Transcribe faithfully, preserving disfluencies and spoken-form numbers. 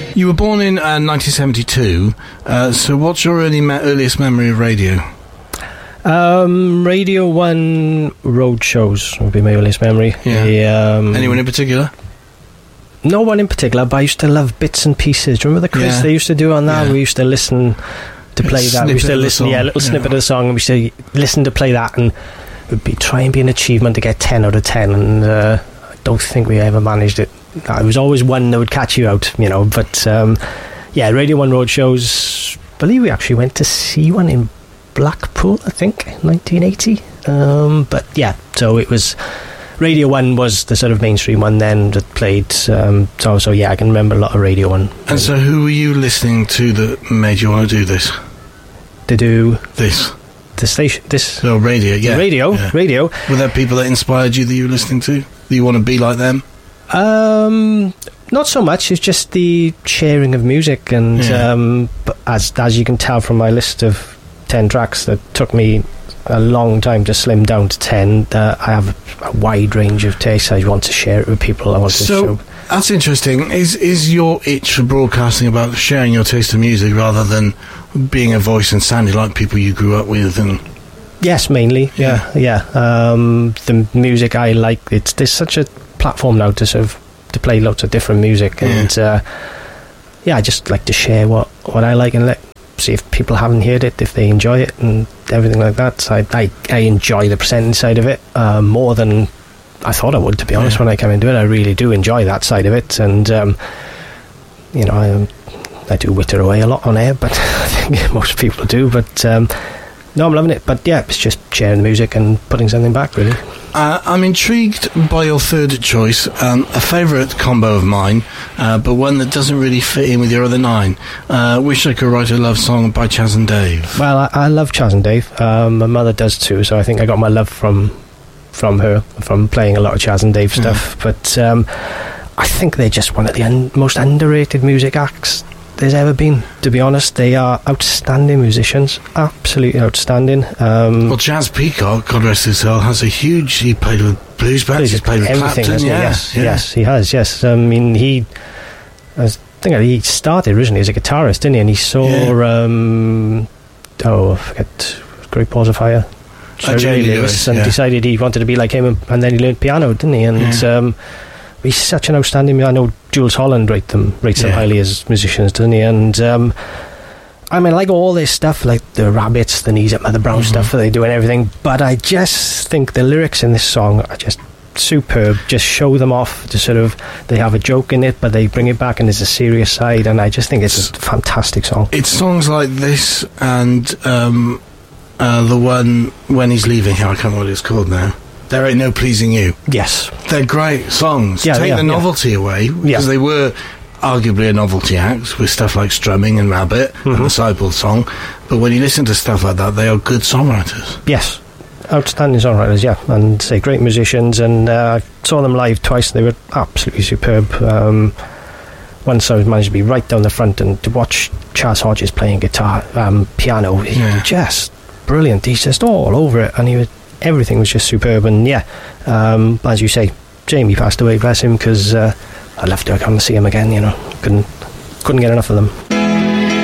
You were born in uh, nineteen seventy-two, uh, so what's your early me- earliest memory of radio? Um, Radio One road shows would be my earliest memory. Yeah. Yeah, um, Anyone in particular? No one in particular, but I used to love bits and pieces. Do you remember the quiz Yeah. they used to do on that? Yeah. We used to listen to play A that. We used to snippet of the listen, song. yeah, a little Yeah. snippet of the song, and we used to listen to play that, and it would be try and be an achievement to get ten out of ten, and uh, I don't think we ever managed it. It was always one that would catch you out, you know. But um, yeah, Radio One road shows. I believe we actually went to see one in Blackpool, I think, nineteen eighty. Um, but yeah, so it was Radio One was the sort of mainstream one then that played. Um, so so yeah, I can remember a lot of Radio One. And so, who were you listening to that made you want to do this? To do This. the station, this So radio, yeah. radio, Yeah. radio. Were there people that inspired you that you were listening to? That you want to be like them? Um, not so much. It's just the sharing of music, and Yeah. um, but as as you can tell from my list of ten tracks that took me a long time to slim down to ten, uh, I have a wide range of tastes. I want to share it with people. I want to So, show. that's interesting. Is is your itch for broadcasting about sharing your taste of music rather than being a voice and sounding like people you grew up with? And Yes, mainly. Yeah, yeah. Um, the music I like. It's there's such a platform now to sort of to play lots of different music, and yeah, uh, yeah I just like to share what what I like and let see if people haven't heard it, if they enjoy it and everything like that. So I I, I enjoy the presenting side of it uh, more than I thought I would, to be honest. Yeah. When I came into it, I really do enjoy that side of it, and um, you know I I do witter away a lot on air, but I think most people do. But um, no, I'm loving it. But yeah, it's just sharing the music and putting something back, really. Uh, I'm intrigued by your third choice, um, a favourite combo of mine, uh, but one that doesn't really fit in with your other nine. Uh, Wish I Could Write a Love Song by Chas and Dave. Well, I, I love Chas and Dave. Um, my mother does too, so I think I got my love from from her, from playing a lot of Chas and Dave stuff. Mm. But um, I think they're just one of the un- most underrated music acts there's ever been, to be honest. They are outstanding musicians, absolutely outstanding. Um, well, Jazz Peacock, God rest his soul, has a huge... He played with blues bands, he's played with everything, Clapton, yeah, yeah, yes, yeah. yes, he has, yes. I mean, he... I think he started originally as a guitarist, didn't he? And he saw... Yeah. Um, oh, I forget... Great Balls of Fire. Uh, Jerry Lee Lewis, and yeah. decided he wanted to be like him, and, and then he learned piano, didn't he? And yeah. um, he's such an outstanding... I know Jules Holland rate them, rates them yeah. highly as musicians, doesn't he? And um, I mean, I like all this stuff, like the Rabbits, the Knees Up Mother Brown mm-hmm. stuff that they do and everything, but I just think the lyrics in this song are just superb. Just show them off to sort of... They have a joke in it, but they bring it back and there's a serious side, and I just think it's a fantastic song. It's songs like this and um, uh, the one When He's Leaving Here, I can't remember what it's called now. There Ain't No Pleasing You. Yes. They're great songs. Yeah, Take yeah, the novelty yeah. away, because yeah. they were arguably a novelty act with stuff like Strumming and Rabbit mm-hmm. and the Sideball song. But when you listen to stuff like that, they are good songwriters. Yes. Outstanding songwriters, yeah. And say great musicians, and uh, I saw them live twice. They were absolutely superb. Um, once I was managed to be right down the front and to watch Chas Hodges playing guitar, um, piano, yeah. just brilliant. He's just all over it, and he was... Everything was just superb, and yeah, um, as you say, Jamie passed away, bless him, because uh, I'd love to come and see him again. You know, couldn't couldn't get enough of them.